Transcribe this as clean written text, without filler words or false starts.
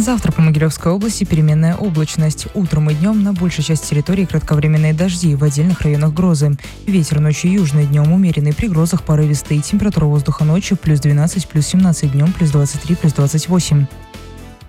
Завтра по Могилевской области переменная облачность. Утром и днем на большей части территории кратковременные дожди, в отдельных районах грозы. Ветер ночью южный, днем умеренный, при грозах порывистый. Температура воздуха ночью +12, +17, днем +23, +28.